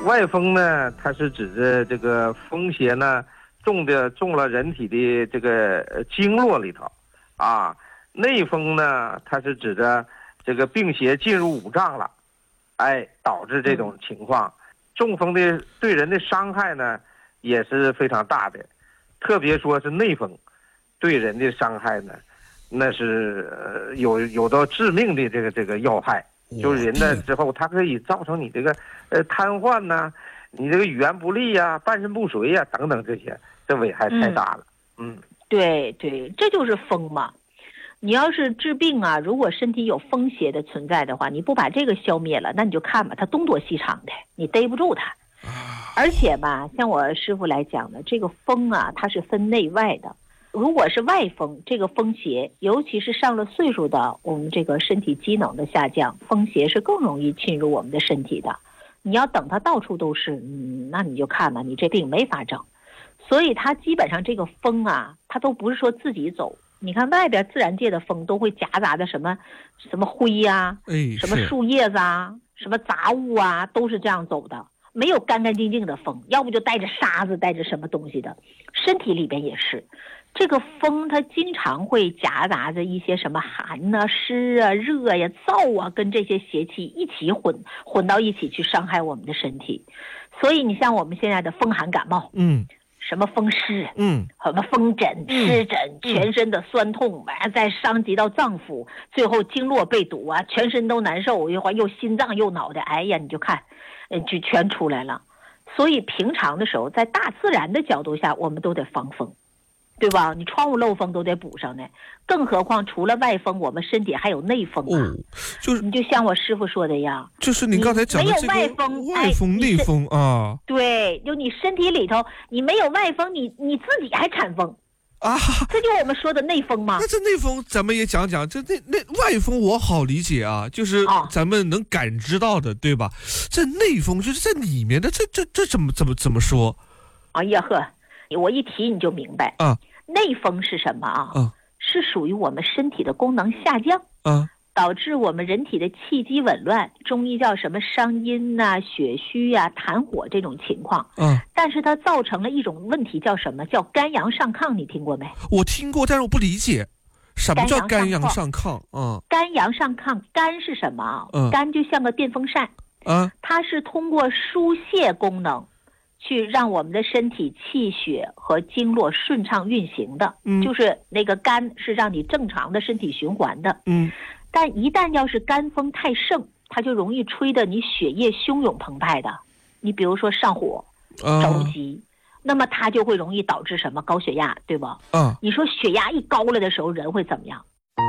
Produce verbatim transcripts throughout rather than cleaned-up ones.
外风呢，它是指着这个风邪呢中的中了人体的这个经络里头，啊，内风呢，它是指着这个病邪进入五脏了，哎，导致这种情况。中风的对人的伤害呢也是非常大的，特别说是内风，对人的伤害呢，那是、呃、有有到致命的这个这个要害。就是人呢之后，它可以造成你这个呃瘫痪呐、啊，你这个语言不利呀、啊、半身不遂呀、啊、等等这些，这危害太大了。嗯， 嗯对对，这就是风嘛。你要是治病啊，如果身体有风邪的存在的话，你不把这个消灭了，那你就看吧，它东躲西藏的，你逮不住它。而且吧，像我师傅来讲的，这个风啊，它是分内外的。如果是外风，这个风邪，尤其是上了岁数的，我们这个身体机能的下降，风邪是更容易侵入我们的身体的。你要等它到处都是，嗯，那你就看吧，你这病没法整。所以它基本上这个风啊，它都不是说自己走。你看外边自然界的风都会夹杂的什么什么灰呀、啊、什么树叶子啊、什么杂物啊，都是这样走的。没有干干净净的风，要不就带着沙子，带着什么东西的。身体里边也是。这个风它经常会夹杂着一些什么寒啊、湿啊、热呀、燥啊，跟这些邪气一起混混到一起去伤害我们的身体。所以你像我们现在的风寒感冒，嗯，什么风湿，嗯，什么风疹、湿疹，全身的酸痛，完、嗯、再伤及到脏腑，最后经络被堵啊，全身都难受，又又心脏又脑袋，哎呀，你就看，呃，就全出来了。所以平常的时候，在大自然的角度下，我们都得防风。对吧？你窗户漏风都得补上呢，更何况除了外风，我们身体还有内风啊。哦、就是你就像我师傅说的呀， 就是你刚才讲的这个没有外风， 外风、内风啊。 对，就你身体里头，你没有外风，你你自己还产风啊， 这就我们说的内风嘛。 那这内风咱们也讲讲，这那那外风我好理解啊，就是咱们能感知到的，对吧？这内风就是在里面的，这这这怎么怎么怎么说？ 哎呀呵。我一提你就明白啊，内风是什么啊？啊是属于我们身体的功能下降啊，导致我们人体的气机紊乱，中医叫什么伤阴呐、啊、血虚啊、痰火这种情况。嗯、啊，但是它造成了一种问题，叫什么？叫肝阳上亢，你听过没？ 我听过，但是我不理解，什么叫肝阳上亢？嗯， 肝阳上亢，肝是什么啊？嗯、肝就像个电风扇，啊，它是通过疏泄功能。去让我们的身体气血和经络顺畅运行的，嗯，就是那个肝是让你正常的身体循环的，嗯，但一旦要是肝风太盛，它就容易吹得你血液汹涌澎湃的，你比如说上火、着急，啊、那么它就会容易导致什么高血压，对吧？嗯，你说血压一高了的时候，人会怎么样？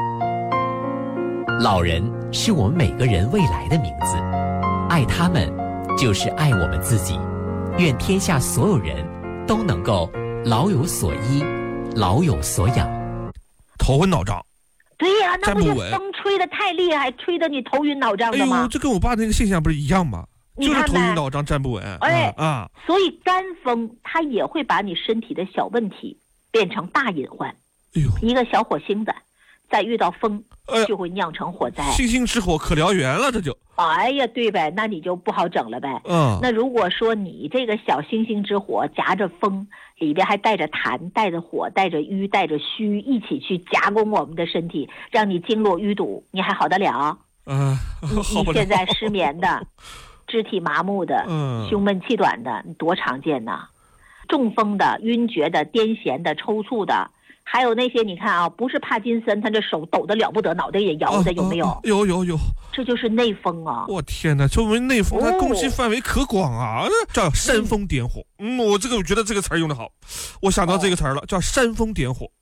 老人是我们每个人未来的名字，爱他们就是爱我们自己。愿天下所有人都能够老有所依，老有所养。 头昏脑胀。 对呀、啊，那不就风吹得太厉害，吹得你头晕脑胀的吗？ 哎呦，这跟我爸那个现象不是一样吗？就是头晕脑胀站不稳。 哎啊，所以肝风它也会把你身体的小问题变成大隐患。哎呦，一个小火星子，再遇到风，就会酿成火灾。哎、 星星之火可燎原了，这就。 哎呀，对呗，那你就不好整了呗。嗯，那如果说你这个小星星之火夹着风，里边还带着痰、带着火、带着瘀、带着虚，一起去夹攻我们的身体，让你经络淤堵，你还好得了？嗯，你你现在失眠的、肢体麻木的、嗯、胸闷气短的，多常见呐！中风的、晕厥的、癫痫的、抽搐的。还有那些你看啊，不是帕金森，他这手抖得了不得，脑袋也摇的，有没有？ 啊啊、有有有， 这就是内风啊！ 我天哪，作为内风，它攻击范围可广啊，哦、叫煽风点火。嗯，我这个我觉得这个词儿用得好，我想到这个词儿了，叫煽风点火。